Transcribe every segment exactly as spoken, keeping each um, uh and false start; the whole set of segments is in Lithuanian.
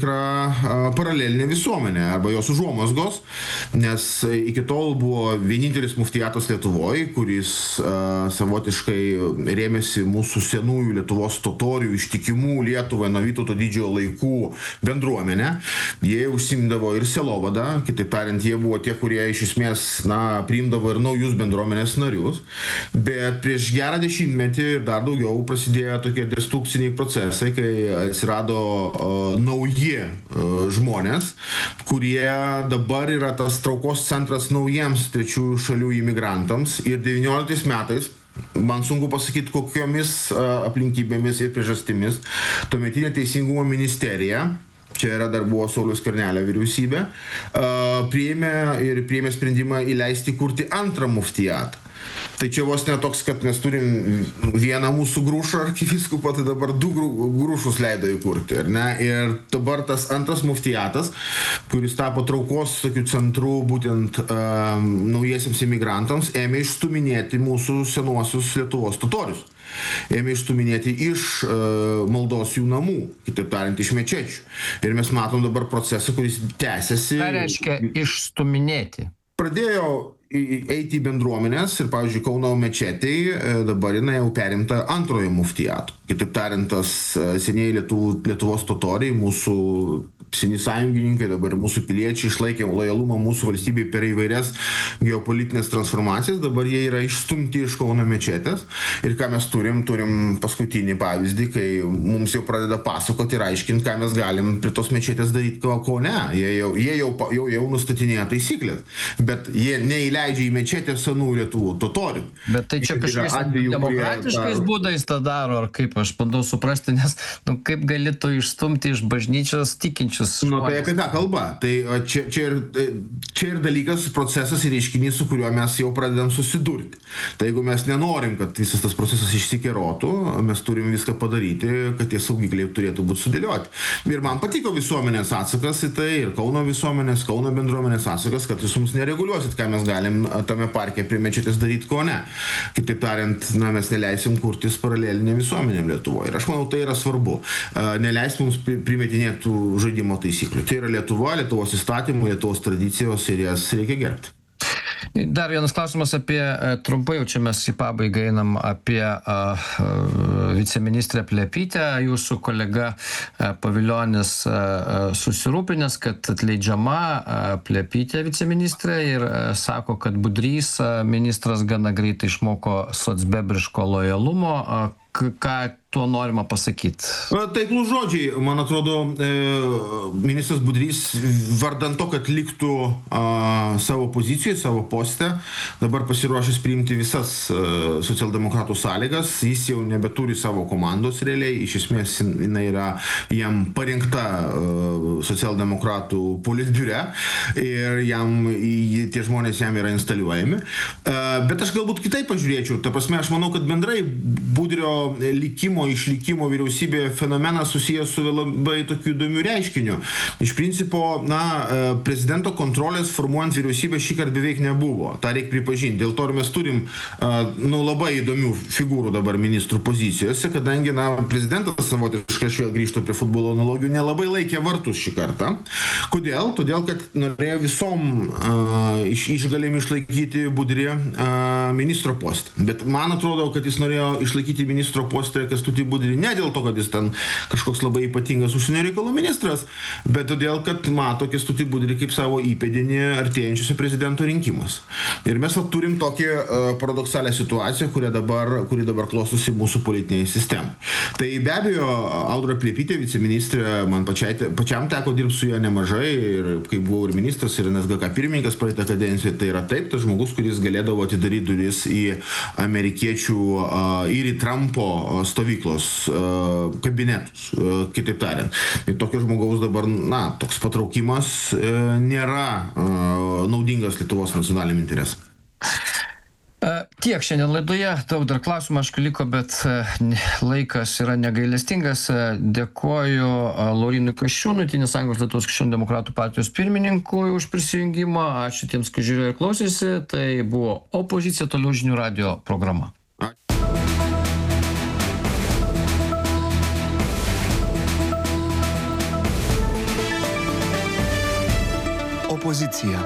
paralelinė visuomenė arba jos užuomazgos, nes iki tol buvo vienintelis muftijatas Lietuvoje, kuris uh, savotiškai rėmėsi mūsų senųjų Lietuvos totorių ištikimų Lietuvai nuo Vytauto didžiojo laikų bendruomenę. Jie užsimdavo ir selovadą, kitaip tariant, jie buvo tie, kurie iš esmės na, priimdavo ir naujus bendruomenės narius, bet prieš gerą dešimtmetį ir dar daugiau prasidėjo tokie destrukciniai procesai, kai atsirado uh, nauji žmonės, kurie dabar yra tas traukos centras naujiems trečiųjų šalių imigrantams ir devynioliktais metais, man sunku pasakyti, kokiomis aplinkybėmis ir priežastimis, tuometinė Teisingumo ministerija, čia yra dar buvo Sauliaus Skvernelio vyriausybė, priėmė ir priėmė sprendimą įleisti kurti antrą muftijatą. Tai čia vos ne toks, kad mes turim vieną mūsų grūšą arkivyskupą, tai dabar du grūšus leido įkurti. Ir, ne? Ir dabar tas antras muftijatas, kuris tapo traukos tokių centrų būtent uh, naujiesiams imigrantams, ėmė išstuminėti mūsų senuosius Lietuvos totorius. Ėmė išstuminėti iš uh, maldos jų namų, kitaip tariant, iš mečečių. Ir mes matom dabar procesą, kuris tęsiasi. Ką reiškia išstuminėti? Pradėjo eiti į bendruomenės ir, pavyzdžiui, Kauno mečetei dabar jinai jau perimta antrojo muftijato. Kitaip tariant, tas senieji Lietuvų, Lietuvos totoriai, mūsų seni sąjungininkai, dabar mūsų piliečiai išlaikė lojalumą mūsų valstybei per įvairias geopolitinės transformacijas, dabar jie yra išstumti iš Kauno mečetės. Ir ką mes turim, turim paskutinį pavyzdį, kai mums jau pradeda pasakoti ir aiškinti, ką mes galim prie tos mečetės daryti, ko, ko ne. Jie jau, jie jau, jau, jau nustatinėja taisyklės, bet jie neįleidžia į mečetę senų Lietuvų totorių. Bet tai čia kažkokiais demokratiškais kurie... būdais tą daro, ar kaip aš bandau suprasti, nes nu, kaip galėtų išstumti iš bažnyčios tikinčius. Nu, tai apie ką kalba? Tai čia, čia, ir, čia ir dalykas, procesas ir reiškinys, su kuriuo mes jau pradedam susidurti. Tai jeigu mes nenorim, kad visas tas procesas išsikerotų, mes turim viską padaryti, kad tie saugikliai turėtų būti sudėlioti. Ir man patiko visuomenės atsakas į tai, ir Kauno visuomenės, Kauno bendruomenės atsakas, kad jūs mums nereguliuosit, ką mes galim tame parke prie mečetės daryti, ko ne. Kitaip tariant, na, mes neleisim kurtis paralelinė visuomenėm Lietuvoje. Ir aš manau, tai yra svarbu. Neleis mums primetinėti tų žaidimo taisyklių. Tai yra Lietuva, Lietuvos įstatymų, Lietuvos tradicijos ir jas reikia gerbti. Dar vienas klausimas apie, trumpai jau čia mes į pabaigą einam, apie uh, viceministrę Plepytę. Jūsų kolega uh, Pavilionis uh, susirūpinęs, kad atleidžiama uh, Plepytė viceministrė ir uh, sako, kad Budrys uh, ministras gana greitai išmoko socbebriško lojalumo. Uh, ką tuo norima pasakyti? Taiklų žodžiai, man atrodo, e, ministras Budrys vardan to, kad liktų a, savo pozicijoje, savo poste, dabar pasiruošęs priimti visas a, socialdemokratų sąlygas, jis jau nebeturi savo komandos realiai, iš esmės jinai yra jam parinkta a, socialdemokratų politbiure ir jam, į, tie žmonės jam yra instaliuojami. A, bet aš galbūt kitaip pažiūrėčiau, ta prasme, aš manau, kad bendrai Budrio likimo, išlikimo vyriausybėje fenomenas susijęs su labai tokiu įdomiu reiškiniu. Iš principo, na, prezidento kontrolės formuojant vyriausybę šį kartą beveik nebuvo. Ta reikia pripažinti. Dėl to mes turim, nu, labai įdomių figūrų dabar ministrų pozicijose, kadangi, na, prezidentas savotiškai vėl grįžtų prie futbolo analogijų, nelabai laikė vartus šį kartą. Kodėl? Todėl, kad norėjo visom uh, iš, išgalėm išlaikyti Budrį uh, ministro postą. Bet man atrodo, kad jis norėjo išlaikyti ministro postą Kęstutį Budrį ne dėl to, kad jis ten kažkoks labai ypatingas užsienio reikalų ministras, bet todėl, kad mato Kęstutį Budrį kaip savo įpėdinį artėjančiuose prezidento rinkimus. Ir mes va, turim tokį uh, paradoksalią situaciją, kuri dabar, kuri dabar klostosi mūsų politiniai sistemai. Tai be abejo, Audra Plepytė, viceministrė, man pačiai, pačiam teko dirbti su ją nemažai ir kai buvau ir ministras, ir N S G K pirmininkas praeitą kadenciją, tai yra taip, tas žmogus, kuris galėdavo atidaryti duris į amerikiečių uh, ir į Trumpo stovyklos uh, kabinetus, uh, kitaip tariant. Ir tokio žmogaus dabar, na, toks patraukimas uh, nėra uh, naudingas Lietuvos nacionaliniam interesam. Tiek šiandien laidoje, daug dar klausimų aišku liko, bet laikas yra negailestingas. Dėkoju Laurynui Kasčiūnui, Tėvynės sąjungos Lietuvos krikščionių demokratų partijos pirmininkui už prisijungimą. Ačiū tiems, kas žiūrėjo ir klausėsi. Tai buvo Opozicija, toliau žinių radijo programa. pozicija.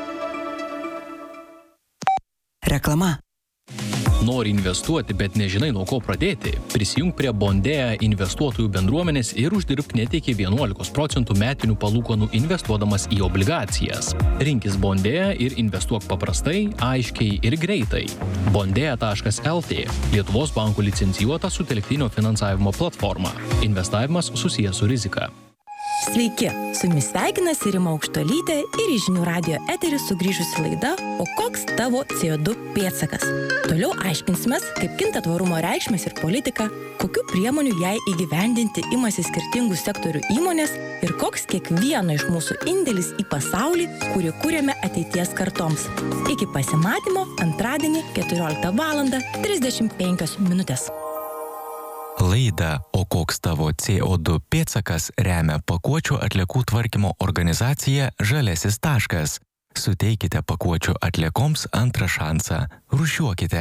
Reklama. Nori investuoti, bet nežinai nuo ko pradėti? Prisijunk prie Bondea investuotojų bendruomenės ir uždirbk net iki vienuolikos procentų metinių palūkanų investuodamas į obligacijas. Rinkis Bondea ir investuok paprastai, aiškiai ir greitai. Bondea taškas el tė – Lietuvos bankų licencijuota sutelktinio finansavimo platforma. Investavimas susijęs su rizika. Sveiki, su jumis sveikinasi Rima Aukštuolytė ir į Žinių radijo eterį sugrįžusi laida O koks tavo C O du pėdsakas? Toliau aiškinsimės, kaip kinta tvarumo reikšmės ir politika, kokių priemonių jai įgyvendinti imasi skirtingų sektorių įmonės ir koks kiekvieno iš mūsų indėlis į pasaulį, kurį kūrėme ateities kartoms. Iki pasimatymo antradienį keturioliktą valandą trisdešimt penkios minutės. Laidą O koks tavo C O du pėdsakas remia pakuočių atliekų tvarkymo organizacija Žaliasis taškas. Suteikite pakuočių atliekoms antrą šansą. Rūšiuokite.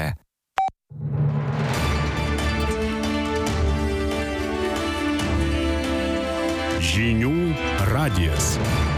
Žinių radijas.